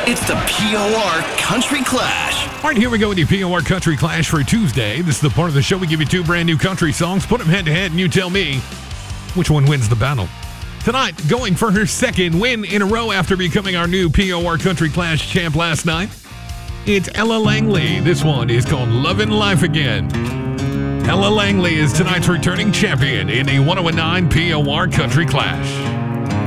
It's the POR Country Clash. All right, here we go with the POR Country Clash for Tuesday. This is the part of the show we give you two brand new country songs, put them head to head, and you tell me which one wins the battle. Tonight, going for her second win in a row after becoming our new POR Country Clash champ last night, it's Ella Langley. This one is called Lovin' Life Again. Ella Langley is tonight's returning champion in the 109 POR Country Clash.